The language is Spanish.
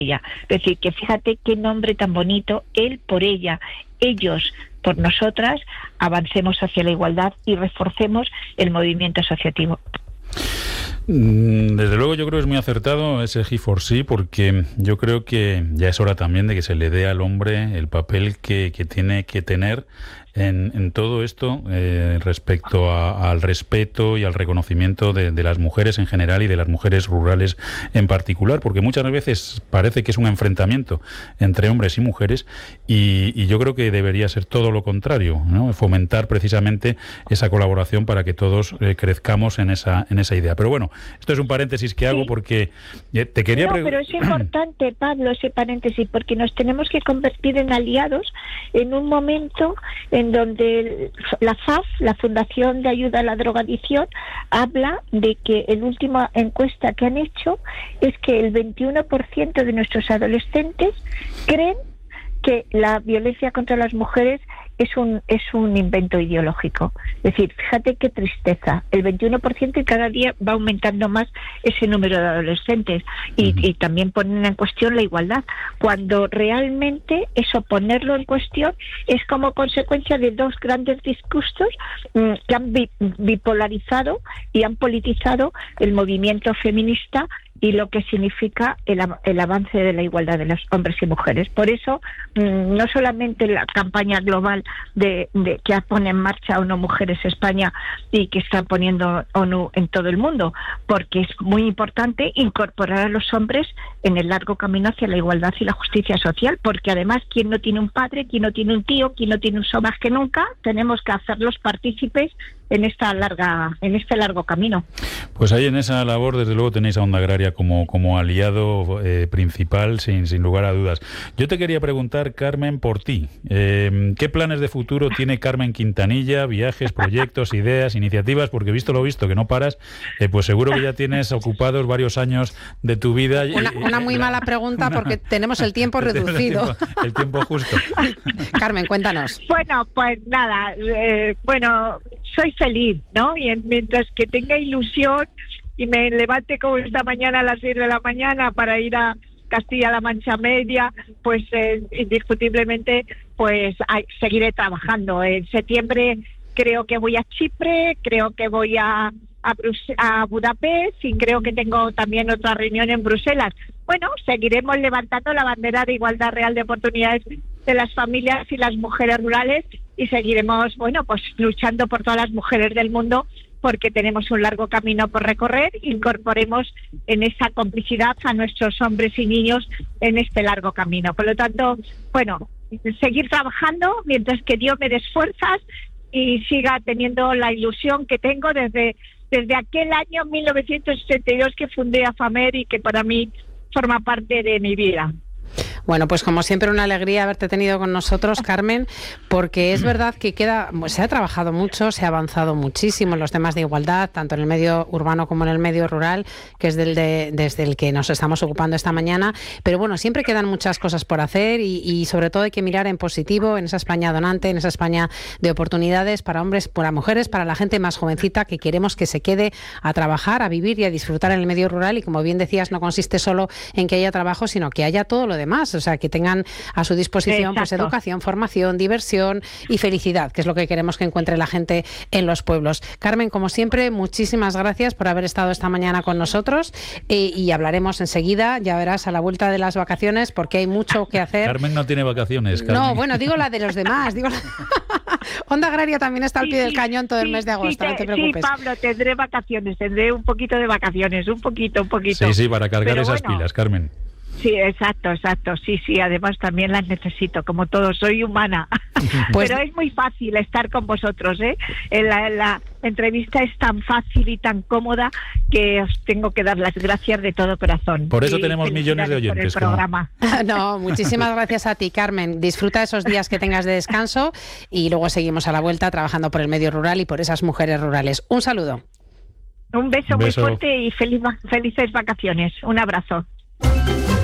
ella. Es decir, que fíjate qué nombre tan bonito, él por ella, ellos por nosotras, avancemos hacia la igualdad y reforcemos el movimiento asociativo. Desde luego yo creo que es muy acertado ese He4C, porque yo creo que ya es hora también de que se le dé al hombre el papel que tiene que tener en todo esto, respecto al respeto y al reconocimiento de las mujeres en general y de las mujeres rurales en particular, porque muchas veces parece que es un enfrentamiento entre hombres y mujeres, y yo creo que debería ser todo lo contrario, ¿no? Fomentar precisamente esa colaboración para que todos crezcamos en esa idea. Pero bueno, esto es un paréntesis que hago porque te quería pero es importante, Pablo, ese paréntesis, porque nos tenemos que convertir en aliados en un momento en donde la FAF, la Fundación de Ayuda a la Drogadicción, habla de que en la última encuesta que han hecho es que el 21% de nuestros adolescentes creen que la violencia contra las mujeres es un invento ideológico. Es decir, fíjate qué tristeza. El 21% y cada día va aumentando más ese número de adolescentes. Y también ponen en cuestión la igualdad. Cuando realmente eso, ponerlo en cuestión, es como consecuencia de dos grandes discursos que han bipolarizado y han politizado el movimiento feminista y lo que significa el avance de la igualdad de los hombres y mujeres. Por eso, no solamente la campaña global de que pone en marcha ONU Mujeres España y que está poniendo ONU en todo el mundo, porque es muy importante incorporar a los hombres en el largo camino hacia la igualdad y la justicia social, porque además, quien no tiene un padre, quien no tiene un tío, quien no tiene un más que nunca, tenemos que hacerlos partícipes en este largo camino. Pues ahí en esa labor, desde luego, tenéis a Onda Agraria como aliado principal, sin lugar a dudas. Yo te quería preguntar, Carmen, por ti. ¿Qué planes de futuro tiene Carmen Quintanilla? Viajes, proyectos, ideas, iniciativas, porque visto lo visto, que no paras, pues seguro que ya tienes ocupados varios años de tu vida. Una muy mala pregunta, porque tenemos el tiempo reducido. El tiempo justo. Carmen, cuéntanos. Bueno, pues nada, soy feliz, ¿no? Y mientras que tenga ilusión y me levante como esta mañana a las 6 de la mañana para ir a Castilla-La Mancha Media, pues indiscutiblemente pues seguiré trabajando. En septiembre creo que voy a Chipre, creo que voy a Budapest y creo que tengo también otra reunión en Bruselas. Bueno, seguiremos levantando la bandera de igualdad real de oportunidades de las familias y las mujeres rurales y seguiremos, pues luchando por todas las mujeres del mundo, porque tenemos un largo camino por recorrer. Incorporemos en esa complicidad a nuestros hombres y niños en este largo camino. Por lo tanto, seguir trabajando mientras que Dios me dé fuerzas y siga teniendo la ilusión que tengo desde aquel año 1962 que fundé AFAMER y que para mí forma parte de mi vida. Bueno, pues como siempre una alegría haberte tenido con nosotros, Carmen, porque es verdad que se ha trabajado mucho, se ha avanzado muchísimo en los temas de igualdad, tanto en el medio urbano como en el medio rural, que es desde el que nos estamos ocupando esta mañana, pero bueno, siempre quedan muchas cosas por hacer y sobre todo hay que mirar en positivo en esa España donante, en esa España de oportunidades para hombres, para mujeres, para la gente más jovencita que queremos que se quede a trabajar, a vivir y a disfrutar en el medio rural, y como bien decías, no consiste solo en que haya trabajo, sino que haya todo lo demás, o sea, que tengan a su disposición pues educación, formación, diversión y felicidad, que es lo que queremos que encuentre la gente en los pueblos. Carmen, como siempre, muchísimas gracias por haber estado esta mañana con nosotros y hablaremos enseguida, ya verás, a la vuelta de las vacaciones, porque hay mucho que hacer. Carmen no tiene vacaciones, Carmen. No, bueno, digo la de los demás, Onda Agraria también está al pie del cañón todo el mes de agosto, no te preocupes. Sí, Pablo, tendré vacaciones, tendré un poquito de vacaciones, un poquito. Sí, para cargar esas pilas, Carmen. Sí, exacto. Sí, además también las necesito, como todos, soy humana. Pues, pero es muy fácil estar con vosotros, ¿eh? La entrevista es tan fácil y tan cómoda que os tengo que dar las gracias de todo corazón. Por eso tenemos millones de oyentes. Por el programa. No, muchísimas gracias a ti, Carmen. Disfruta esos días que tengas de descanso y luego seguimos a la vuelta trabajando por el medio rural y por esas mujeres rurales. Un saludo. Un beso muy fuerte y felices vacaciones. Un abrazo.